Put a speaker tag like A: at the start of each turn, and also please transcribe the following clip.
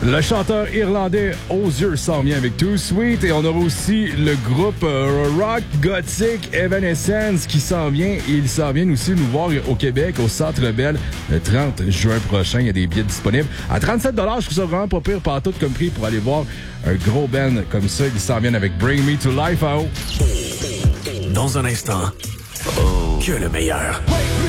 A: Le chanteur irlandais Osier s'en vient avec Too Sweet et on aura aussi le groupe rock gothique Evanescence qui s'en vient et ils s'en viennent aussi nous voir au Québec au Centre Bell le 30 juin prochain. Il y a des billets disponibles à 37$. Je trouve ça vraiment pas pire par tout comme prix pour aller voir un gros band comme ça. Ils s'en viennent avec Bring Me to Life.
B: Dans un instant, que le meilleur.